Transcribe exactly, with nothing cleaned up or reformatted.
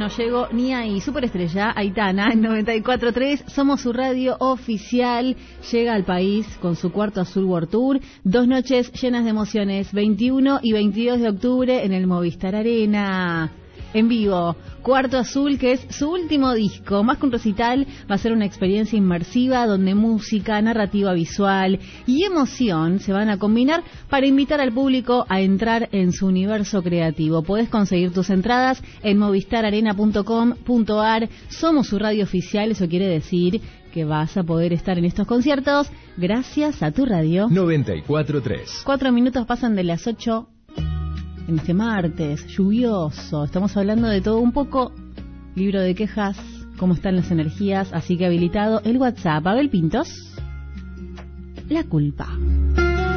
no llego ni ahí. Superestrella, Aitana, en noventa y cuatro punto tres, somos su radio oficial. Llega al país con su Cuarto Azul World Tour. Dos noches llenas de emociones, veintiuno y veintidós de octubre en el Movistar Arena. En vivo, Cuarto Azul, que es su último disco. Más que un recital, va a ser una experiencia inmersiva donde música, narrativa visual y emoción se van a combinar para invitar al público a entrar en su universo creativo. Podés conseguir tus entradas en movistar arena punto com punto ar. Somos su radio oficial, eso quiere decir que vas a poder estar en estos conciertos gracias a tu radio. noventa y cuatro punto tres. Cuatro minutos pasan de las ocho. En este martes lluvioso, estamos hablando de todo un poco, libro de quejas, cómo están las energías, así que habilitado el WhatsApp. Abel Pintos, la culpa.